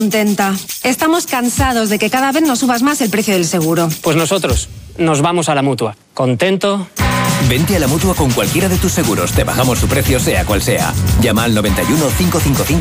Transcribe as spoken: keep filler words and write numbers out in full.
Contenta. Estamos cansados de que cada vez nos subas más el precio del seguro. Pues nosotros nos vamos a la Mutua. ¿Contento? Vente a la Mutua con cualquiera de tus seguros. Te bajamos su precio sea cual sea. Llama al noventa y uno, cinco cinco cinco.